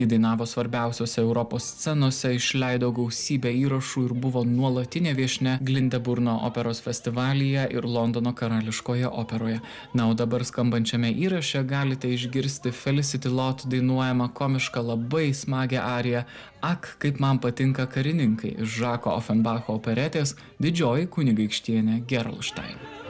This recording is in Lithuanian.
Ji dainavo svarbiausiose Europos scenose, išleido gausybę įrašų ir buvo nuolatinė viešnia Glindeburno operos festivalyje ir Londono karališkoje operoje. Na, o dabar skambančiame įraše galite išgirsti Felicity Lott dainuojamą komišką labai smagią ariją Ak, kaip man patinka karininkai iš Žako Ofenbacho operetės Didžioji kunigaikštienė Gerolstein.